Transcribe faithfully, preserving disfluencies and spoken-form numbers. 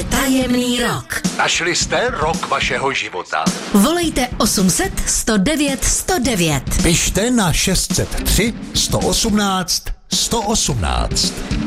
je tajemný rok. Našli jste rok vašeho života. Volejte osm set sto devět sto devět. Pište na šest set tři sto osmnáct sto osmnáct.